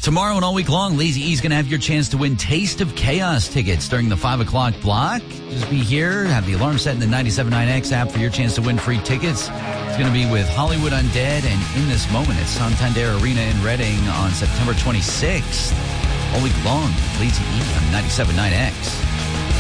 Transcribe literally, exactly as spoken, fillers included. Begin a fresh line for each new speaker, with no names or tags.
Tomorrow and all week long, Lazy E's going to have your chance to win Taste of Chaos tickets during the five o'clock block. Just be here, have the alarm set in the ninety-seven point nine X app for your chance to win free tickets. It's going to be with Hollywood Undead and In This Moment at Santander Arena in Reading on September twenty-sixth. All week long, Lazy E on ninety-seven point nine X.